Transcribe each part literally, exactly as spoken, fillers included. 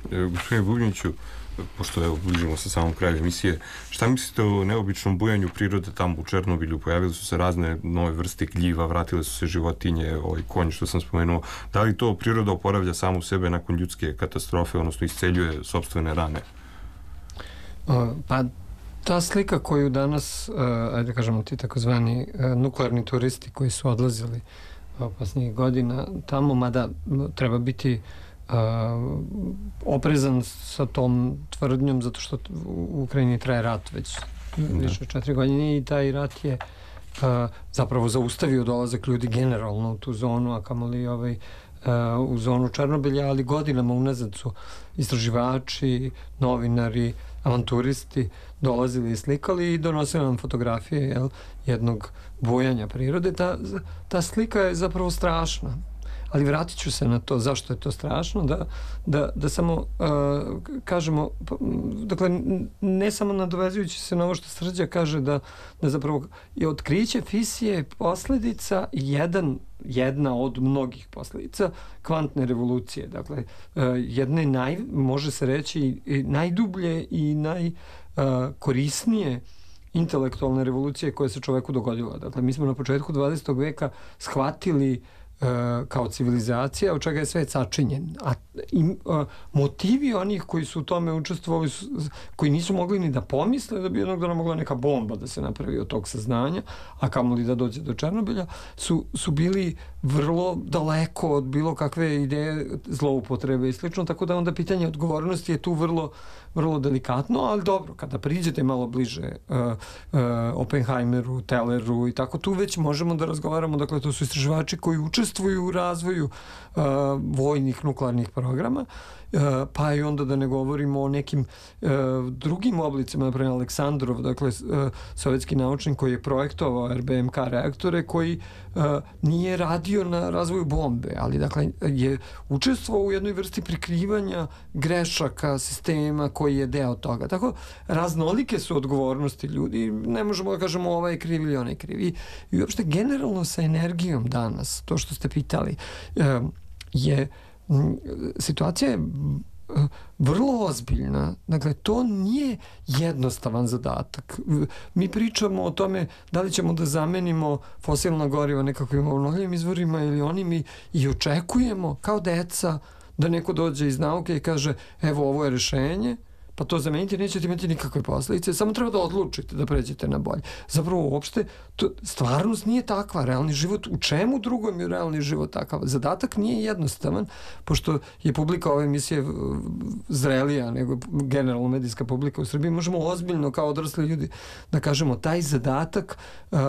Gospodine Bubnjiću, pošto evo bližimo se samom kraju emisije, šta mislite o neobičnom bujanju prirode tamo u Černobilju? Pojavile su se razne nove vrste gljiva, vratile su se životinje, ovaj konj što sam spomenuo. Da li to priroda oporavlja samu sebe nakon ljudske katastrofe, odnosno isceljuje sopstvene rane? Pa ta slika koju danas, ajde kažemo ti takozvani nuklearni turisti koji su odlazili posljednjih godina tamo, mada treba biti Uh, oprezan sa tom tvrdnjom zato što u Ukrajini traje rat već više od četiri godine i taj rat je uh, zapravo zaustavio dolazak ljudi generalno u tu zonu, a kamoli ovaj, uh, u zonu Černobilja, ali godinama unazad su istraživači, novinari, avanturisti dolazili i slikali i donosili nam fotografije, jel, jednog bujanja prirode. Ta, ta slika je zapravo strašna. Ali vratit ću se na to zašto je to strašno, da, da, da samo uh, kažemo, dakle, ne samo nadovezujući se na ovo što Srđa kaže, da, da zapravo je otkriće fisije posljedica jedan, jedna od mnogih posljedica kvantne revolucije. Dakle, uh, jedne naj, može se reći i najdublje i najkorisnije uh, intelektualne revolucije koje se čoveku dogodila. Dakle, mi smo na početku dvadesetog veka shvatili kao civilizacija, od čega je svet sačinjen. A i, a, motivi onih koji su u tome učestvovali, su, koji nisu mogli ni da pomisle da bi jednog dana mogla neka bomba da se napravi od tog saznanja, a kamoli da dođe do Černobilja, su, su bili vrlo daleko od bilo kakve ideje zloupotrebe i slično, tako da onda pitanje odgovornosti je tu vrlo, vrlo delikatno, ali dobro, kada priđete malo bliže uh, uh, Oppenheimeru, Telleru i tako, tu već možemo da razgovaramo, dakle, to su istraživači koji učestvuju u razvoju uh, vojnih nuklearnih programa, uh, pa i onda da ne govorimo o nekim uh, drugim oblicima, naprimjer Aleksandrov, dakle, uh, sovjetski naučnik koji je projektovao R B M K reaktore, koji uh, nije radio na razvoju bombe, ali, dakle, je učestvovao u jednoj vrsti prikrivanja grešaka sistema koji je deo toga. Tako, raznolike su odgovornosti ljudi, ne možemo da kažemo ovaj je kriv ili onaj je kriv. I, i uopšte generalno sa energijom danas, to što ste pitali, je situacija je vrlo ozbiljna. Dakle, to nije jednostavan zadatak. Mi pričamo o tome da li ćemo da zamenimo fosilna goriva nekakvim obnovljivim izvorima ili onim i, i očekujemo kao deca da neko dođe iz nauke i kaže evo ovo je rešenje, pa to zameniti nećete imati nikakve posljedice, samo treba da odlučite da pređete na bolje. Zapravo uopšte to, stvarnost nije takva, realni život, u čemu drugom je realni život takav? Zadatak nije jednostavan, pošto je publika ove emisije zrelija nego generalno medijska publika u Srbiji, možemo ozbiljno kao odrasli ljudi da kažemo taj zadatak uh,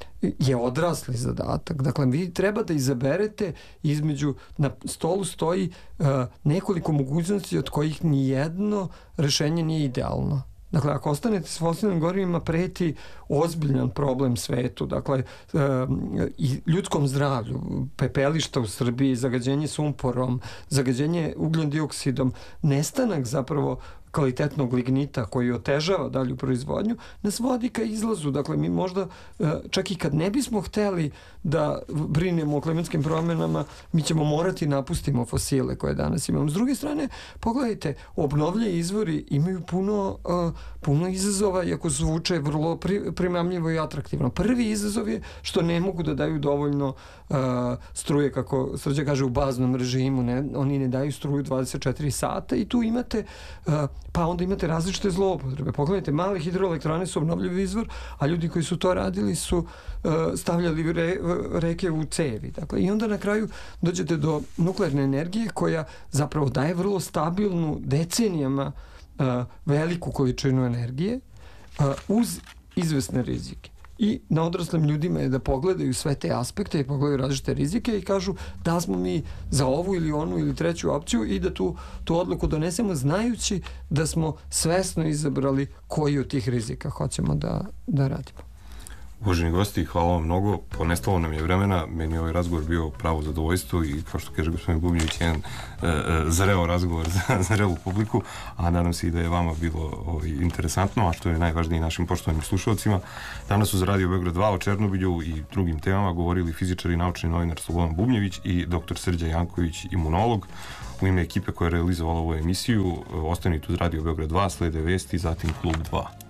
je odrasli zadatak. Dakle, vi treba da izaberete između, na stolu stoji uh, nekoliko mogućnosti od kojih nijedno rešenje nije idealno. Dakle, ako ostanete s fosilnim gorivima, preti ozbiljan problem svetu. Dakle, e, i ljudskom zdravlju, pepelišta u Srbiji, zagađenje sumporom, zagađenje ugljen dioksidom, nestanak zapravo kvalitetnog lignita koji otežava dalju proizvodnju, nas vodi ka izlazu. Dakle, mi možda, čak i kad ne bismo hteli da brinemo o klimatskim promjenama, mi ćemo morati napustimo fosile koje danas imamo. S druge strane, pogledajte, obnovljivi izvori imaju puno, puno izazova, iako zvuče vrlo primamljivo i atraktivno. Prvi izazov je što ne mogu da daju dovoljno struje, kako Srđa kaže, u baznom režimu. Ne, oni ne daju struju dvadeset četiri sata i tu imate pa onda imate različite zloupotrebe. Pogledajte, male hidroelektrane su obnovljivi izvor, a ljudi koji su to radili su uh, stavljali re, reke u cevi. Dakle, i onda na kraju dođete do nuklearne energije koja zapravo daje vrlo stabilnu, decenijama uh, veliku količinu energije uh, uz izvesne rizike. I na odraslim ljudima je da pogledaju sve te aspekte i pogledaju različite rizike i kažu da smo mi za ovu ili onu ili treću opciju i da tu, tu odluku donesemo znajući da smo svesno izabrali koji od tih rizika hoćemo da, da radimo. Uvaženi gosti, hvala vam mnogo. Ponestalo nam je vremena, meni je ovaj razgovor bio pravo zadovoljstvo i kao što kaže gospodin Bubnjević, jedan e, e, zreo razgovor za zrelu publiku, a nadam se i da je vama bilo ovaj, interesantno, a što je najvažnije našim poštovanim slušalcima. Danas su za Radio Beograd dva o Černobilju i drugim temama govorili fizičar i naučni novinar Slobodan Bubnjević i doktor Srđan Janković, imunolog. U ime ekipe koja je realizovala ovu emisiju, ostanite uz Radio Beograd dva, slede vesti, zatim Klub dva.